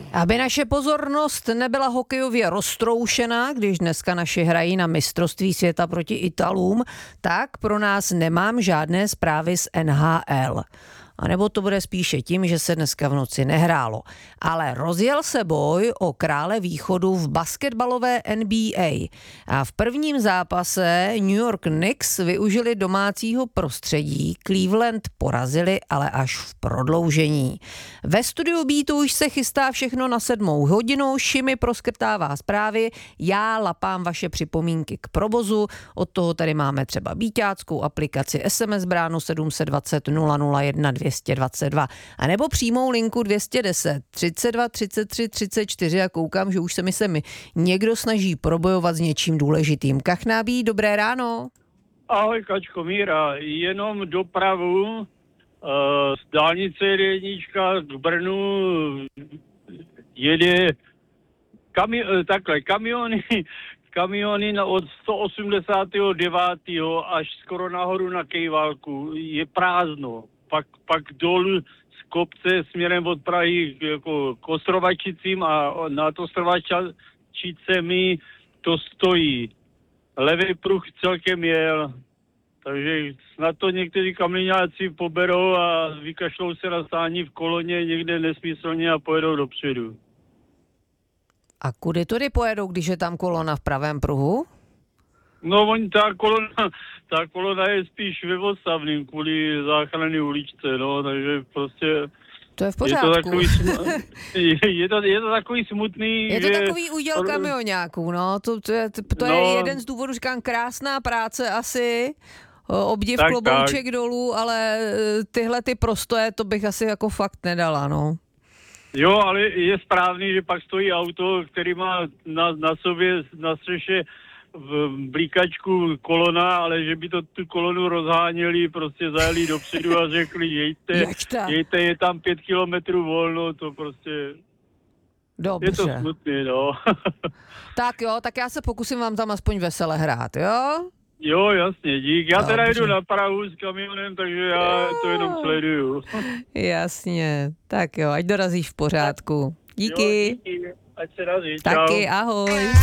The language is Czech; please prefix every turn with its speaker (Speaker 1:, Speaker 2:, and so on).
Speaker 1: Aby naše pozornost nebyla hokejově roztroušena, když dneska naši hrají na mistrovství světa proti Italům, tak pro nás nemám žádné zprávy z NHL. A nebo to bude spíše tím, že se dneska v noci nehrálo. Ale rozjel se boj o krále východu v basketbalové NBA. A v prvním zápase New York Knicks využili domácího prostředí. Cleveland porazili, ale až v prodloužení. Ve studiu Beatu už se chystá všechno na 7:00. Šimi proskrtává zprávy, já lapám vaše připomínky k provozu. Od toho tady máme třeba beatáckou aplikaci SMS bránu 720 001 222 a nebo přímou linku 210 32 33 34 a koukám, že už se mi někdo snaží probojovat s něčím důležitým. Kachnábí, dobré ráno.
Speaker 2: Ahoj, Kačko, Míra. Jenom dopravu z dálnice jednička k Brnu jede kamiony od 189. až skoro nahoru na Kejvalku. Je prázdno. Pak dolů z kopce směrem od Prahy jako k Ostrovačicím a nad Ostrovačicemi to stojí. Levý pruh celkem jel, takže snad to někteří kamionáci poberou a vykašlou se na stání v koloně někde nesmyslně a pojedou dopředu.
Speaker 1: A kudy tudy pojedou, když je tam kolona v pravém pruhu?
Speaker 2: No, ta kolona je spíš ve Odstavným kvůli záchranné uličce, no, takže prostě...
Speaker 1: To je v pořádku.
Speaker 2: Je to takový smutný,
Speaker 1: je to takový úděl kamionáků, no. To je jeden z důvodů, říkám, krásná práce asi, obdiv klobouček dolů, ale tyhle ty prostoje, to bych asi jako fakt nedala, no.
Speaker 2: Jo, ale je správný, že pak stojí auto, který má na sobě, na střeše v blíkačku kolona, ale že by to tu kolonu rozháněli, prostě zajeli dopředu a řekli, jejte, je tam 5 kilometrů volno, to prostě...
Speaker 1: Dobře.
Speaker 2: Je to smutný, no.
Speaker 1: Tak jo, tak já se pokusím vám tam aspoň vesele hrát, jo?
Speaker 2: Jo, jasně, dík. Já teda jedu na Prahu s kamionem, takže já to jenom sleduju.
Speaker 1: Jasně, tak jo, ať dorazíš v pořádku. Díky.
Speaker 2: Jo, díky. Ať se razí,
Speaker 1: Taky,
Speaker 2: čau.
Speaker 1: ahoj.